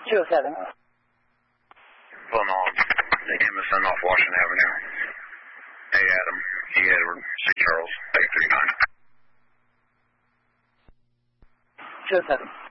207. Pulling on the Emerson off Washington Avenue. Hey, Adam. E. Edward. C. Charles. 839. 207.